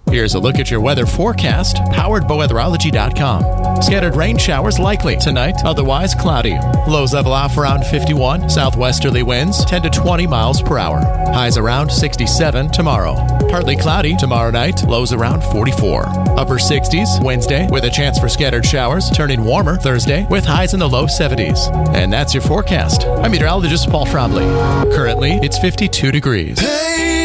Here's a look at your weather forecast, powered by weatherology.com. Scattered rain showers likely tonight, otherwise cloudy. Lows level off around 51. Southwesterly winds 10 to 20 miles per hour. Highs around 67 tomorrow. Partly cloudy tomorrow night, lows around 44. Upper 60s Wednesday with a chance for scattered showers, turning warmer Thursday with highs in the low 70s. And that's your forecast. I'm meteorologist Paul Trombley. Currently, it's 52 degrees. Hey!